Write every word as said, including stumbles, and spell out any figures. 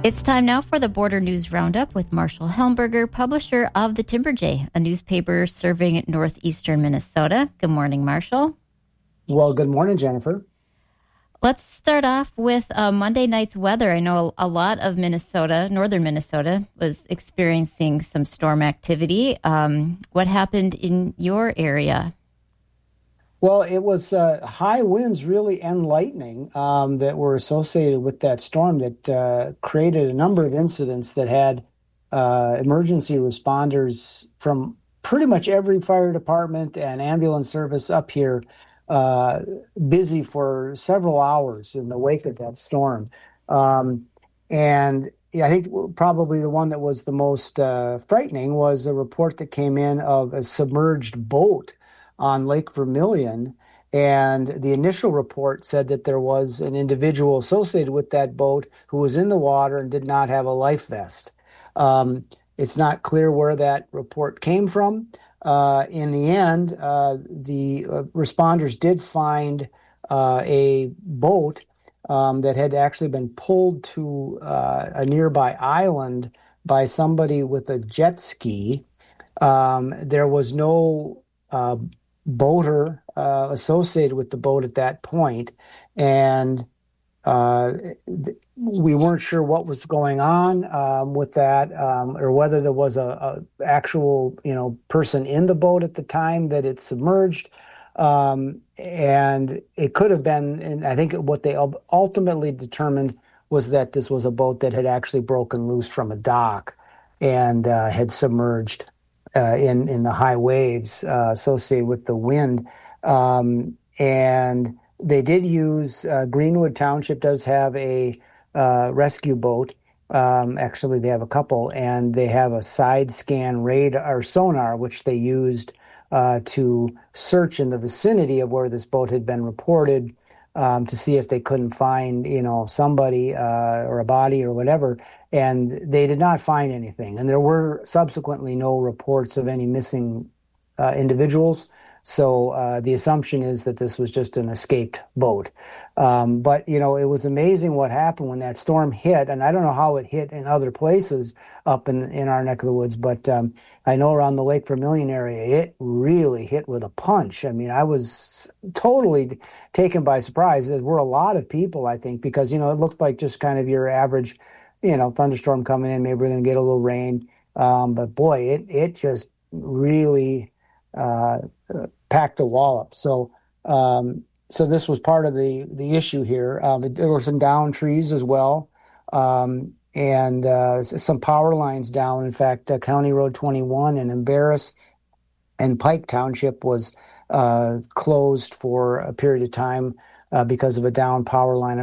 It's time now for the Border News Roundup with Marshall Helmberger, publisher of the Timber Jay, a newspaper serving northeastern Minnesota. Good morning, Marshall. Well, good morning, Jennifer. Let's start off with uh, Monday night's weather. I know a lot of Minnesota, northern Minnesota, was experiencing some storm activity. Um, what happened in your area? Well, it was uh, high winds, really, and lightning um, that were associated with that storm that uh, created a number of incidents that had uh, emergency responders from pretty much every fire department and ambulance service up here uh, busy for several hours in the wake of that storm. Um, and yeah, I think probably the one that was the most uh, frightening was a report that came in of a submerged boat on Lake Vermilion, and the initial report said that there was an individual associated with that boat who was in the water and did not have a life vest. Um, it's not clear where that report came from. Uh, in the end, uh, the uh, responders did find uh, a boat um, that had actually been pulled to uh, a nearby island by somebody with a jet ski. Um, there was no uh, boater uh, associated with the boat at that point, and uh, we weren't sure what was going on um, with that, um, or whether there was a, a actual, you know, person in the boat at the time that it submerged. Um, and it could have been, and I think what they ultimately determined was that this was a boat that had actually broken loose from a dock and uh, had submerged Uh, in in the high waves uh, associated with the wind, um, and they did use uh, Greenwood Township does have a uh, rescue boat. Um, actually, they have a couple, and they have a side scan radar or sonar, which they used uh, to search in the vicinity of where this boat had been reported um, to see if they couldn't find, you know, somebody uh, or a body or whatever. And they did not find anything. And there were subsequently no reports of any missing uh, individuals. So uh, the assumption is that this was just an escaped boat. Um, but, you know, it was amazing what happened when that storm hit. And I don't know how it hit in other places up in, in our neck of the woods, but um, I know around the Lake Vermilion area, it really hit with a punch. I mean, I was totally taken by surprise, as were a lot of people, I think, because, you know, it looked like just kind of your average, you know, thunderstorm coming in, maybe we're going to get a little rain. Um, but boy, it, it just really uh, packed a wallop. So, um, so this was part of the, the issue here. Um, there were some down trees as well. Um, and uh, some power lines down. In fact, uh, County Road twenty-one in Embarrass and Pike Township was uh, closed for a period of time uh, because of a down power line.